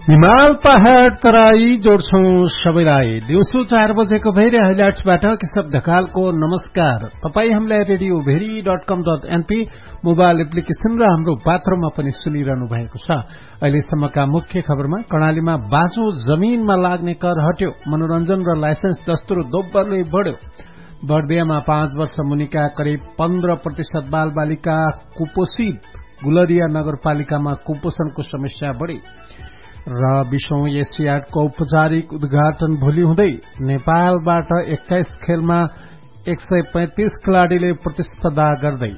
हिमाल पहाड़ तराई जोड्छौं सबैलाई। दिउँसो 4 बजेको भेरी हाइलाइट्सबाट केशव ढकालको नमस्कार। तपाई हामीलाई radioveri.com.np मोबाइल एप्लिकेशन र हाम्रो पात्रमा पनि सुनिरहनु भएको छ। अहिलेसम्मका मुख्य खबरमा कर्णालीमा बाँझो जमिनमा लाग्ने कर हट्यो, मनोरञ्जन र लाइसेन्स दस्तुर दोब्बरले बढ्यो। बर्दियामा 5 वर्ष मुनिका करिब 15% बालबालिका कुपोषित, गुलरिया नगरपालिकामा कुपोषणको समस्या बढी। र 20औं एसियाडको औपचारिक उद्घाटन भोलि हुँदै नेपालबाट 21 खेलमा 135 खेलाड़ीले प्रतिस्पर्धा गर्दै।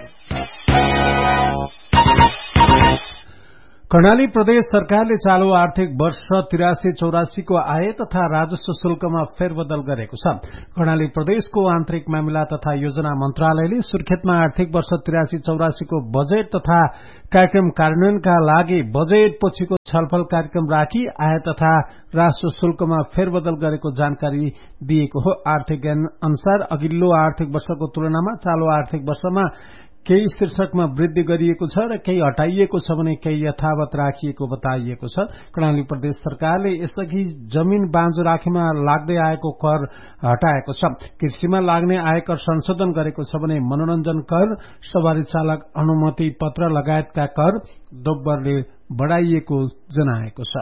कर्णाली प्रदेश सरकारले चालू आर्थिक वर्ष 83-84 को आय तथा राजस्व शुल्कमा फेरबदल गरेको छ। कर्णाली प्रदेशको आन्तरिक मामिला तथा योजना मन्त्रालयले सुर्खेतमा आर्थिक वर्ष 83-84 को बजेट तथा कार्यक्रम कार्यान्वयनका लागि बजेट पछिको छलफल कार्यक्रम राखी आय तथा राजस्व शुल्कमा फेरबदल गरेको जानकारी दिएको हो। आर्थिक ज्ञान अनुसार अघिल्लो आर्थिक वर्षको तुलनामा चालू आर्थिक वर्षमा केही शीर्षकमा वृद्धि गरिएको छ र केही हटाइएको छ भने केही यथावत राखिएको बताइएको छ। कर्णाली प्रदेश सरकारले यसअघि जमिन बाँझो राखेमा लाग्दै आएको कर हटाएको छ। कृषिमा लाग्ने आयकर संशोधन गरेको छ भने मनोरञ्जन कर, सवारी चालक अनुमति पत्र लगायतका कर दोब्बरले बढाइएको जनाएको छ।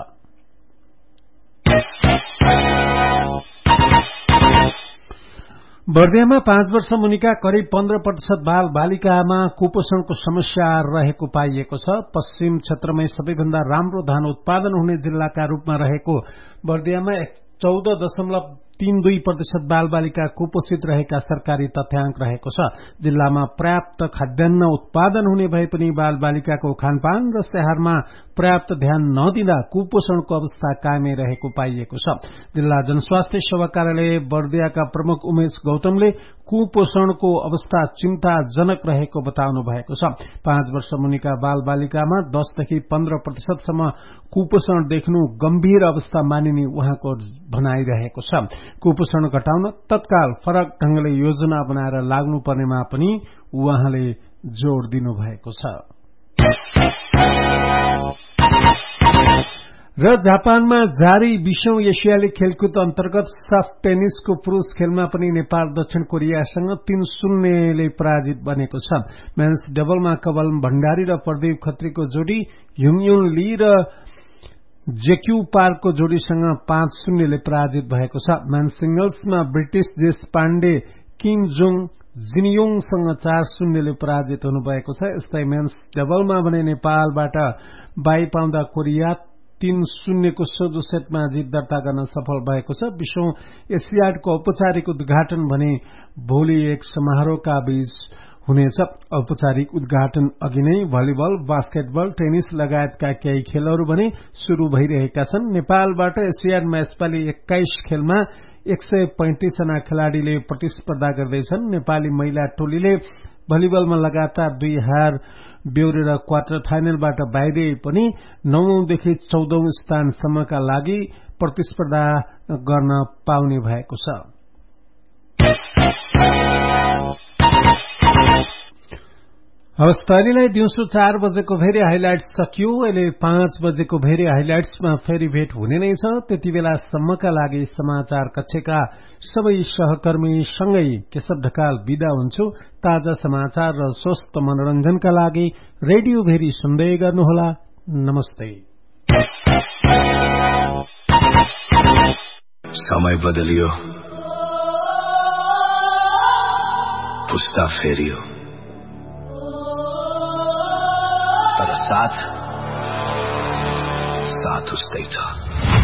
बर्दियामा 5 वर्ष मुनिका करिब 15% बाल बालिकामा कुपोषणको समस्या रहेको पाइएको छ। पश्चिम क्षेत्रमै सबैभन्दा राम्रो धान उत्पादन हुने जिल्लाका रूपमा रहेको बर्दियामा 14.32% बालबालिका कुपोषित रहेका सरकारी तथ्याङ्क रहेको छ। जिल्लामा पर्याप्त खाद्यान्न उत्पादन हुने भए पनि बालबालिकाको खानपान र स्याहारमा पर्याप्त ध्यान नदिँदा कुपोषणको अवस्था कायमै रहेको पाइएको छ। जिल्ला जनस्वास्थ्य सेवा कार्यालय बर्दियाका प्रमुख उमेश गौतमले कुपोषणको अवस्था चिन्ताजनक रहेको बताउनु भएको छ। 5 वर्ष मुनिका बालबालिकामा 10 देखि 15% सम्म कुपोषण देख्नु गम्भीर अवस्था मानिने उहाँको भनाइरहेको छ। कुपोषण घटाउन तत्काल फरक ढंगले योजना बनाएर लाग्नुपर्नेमा पनि उहाँले जोड़ दिनुभएको छ। र जापानमा जारी 20औं एसियाली खेलकुद अन्तर्गत सफ्ट टेनिसको पुरूष खेलमा पनि नेपाल दक्षिण कोरियासँग 3-0 ले पराजित बनेको छ। मेन्स डबलमा कवल भण्डारी र प्रदीप खत्रीको जोडी ह्युङयुन ली र जेक्यू पार्कको जोडीसँग 5-0 ले पराजित भएको छ। मेन्स सिंगल्समा ब्रिटिश जेस पाण्डे किम जोङ जिनियोङसँग 4-0 ले पराजित हुनुभएको छ। यस्तै मेन्स डबलमा भने नेपालबाट बाई पाउँदा कोरिया 3-0 को सोझो सेटमा जित दर्ता गर्न सफल भएको छ। 20औं एसियाडको औपचारिक उद्घाटन भने भोलि एक समारोहका बीच हुनेछ। औपचारिक उद्घाटन अघि नै भलिबल, बास्केटबल, टेनिस लगायतका केही खेलहरू भने शुरू भइरहेका छन्। नेपालबाट एसियाडमा यसपालि 21 खेलमा 135 जना खेलाड़ीले प्रतिस्पर्धा गर्दैछन्। नेपाली महिला टोलीले भलिबलमा लगातार 2 हार बेहोरेर क्वार्टर फाइनलबाट बाहिरिए पनि 9औं देखि 14औं स्थानसम्मका लागि प्रतिस्पर्धा गर्न पाउने भएको छ। हवस्, अहिलेलाई दिउँसो 4 बजेको भेरी हाइलाइट्स सकियो। अहिले 5 बजेको भेरी हाइलाइट्समा फेरि भेट हुने नै छ। त्यति बेलासम्मका लागि समाचार कक्षका सबै सहकर्मीसँगै केशव ढकाल बिदा हुन्छु। ताजा समाचार र स्वस्थ मनोरञ्जनका लागि रेडियो भेरी सुन्दै गर्नुहोला। नमस्ते। समय बदलियो, पुस्ता फेरियो, तर साथ उस्तै छ।